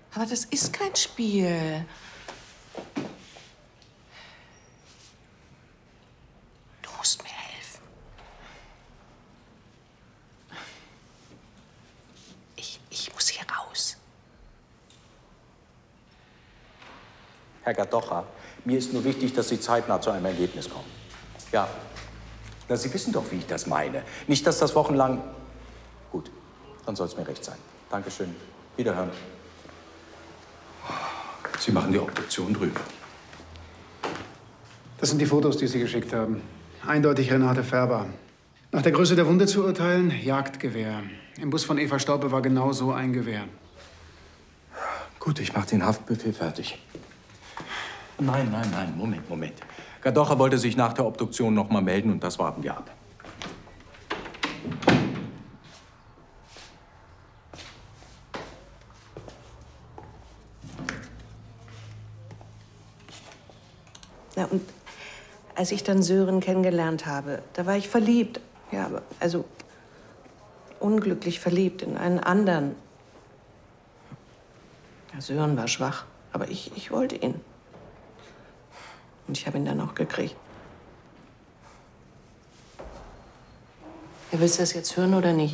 Aber das ist kein Spiel. Du musst mir helfen. Ich muss hier raus. Herr Gadocha, mir ist nur wichtig, dass Sie zeitnah zu einem Ergebnis kommen. Ja. Na, Sie wissen doch, wie ich das meine. Nicht, dass das wochenlang... Gut, dann soll es mir recht sein. Dankeschön. Wiederhören. Sie machen die Obduktion drüber. Das sind die Fotos, die Sie geschickt haben. Eindeutig Renate Färber. Nach der Größe der Wunde zu urteilen, Jagdgewehr. Im Bus von Eva Staupe war genau so ein Gewehr. Gut, ich mache den Haftbefehl fertig. Nein, Moment. Gadocha wollte sich nach der Obduktion noch mal melden und das warten wir ab. Na, und als ich dann Sören kennengelernt habe, da war ich verliebt. Ja, aber also unglücklich verliebt in einen anderen. Ja, Sören war schwach, aber ich wollte ihn. Und ich habe ihn dann auch gekriegt. Ja, willst du das jetzt hören oder nicht?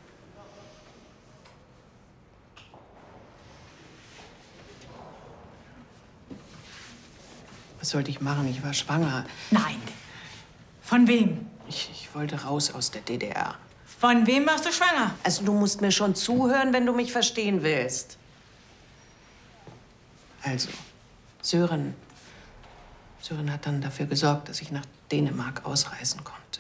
Was sollte ich machen? Ich war schwanger. Nein. Von wem? Ich wollte raus aus der DDR. Von wem warst du schwanger? Also du musst mir schon zuhören, wenn du mich verstehen willst. Also, Sören hat dann dafür gesorgt, dass ich nach Dänemark ausreisen konnte.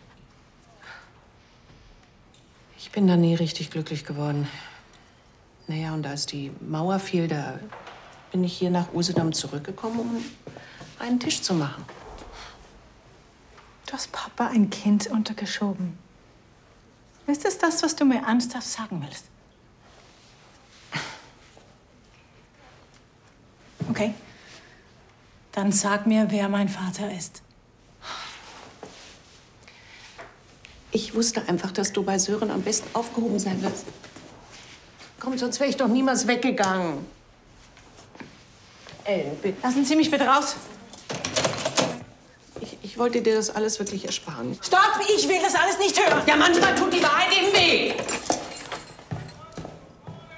Ich bin da nie richtig glücklich geworden. Naja, und als die Mauer fiel, da bin ich hier nach Usedom zurückgekommen, um einen Tisch zu machen. Du hast Papa ein Kind untergeschoben. Ist es das, was du mir ernsthaft sagen willst? Okay. Dann sag mir, wer mein Vater ist. Ich wusste einfach, dass du bei Sören am besten aufgehoben sein wirst. Komm, sonst wäre ich doch niemals weggegangen. Ellen, bitte. Lassen Sie mich bitte raus. Ich wollte dir das alles wirklich ersparen. Stopp! Ich will das alles nicht hören. Ja, manchmal tut die Wahrheit eben weh.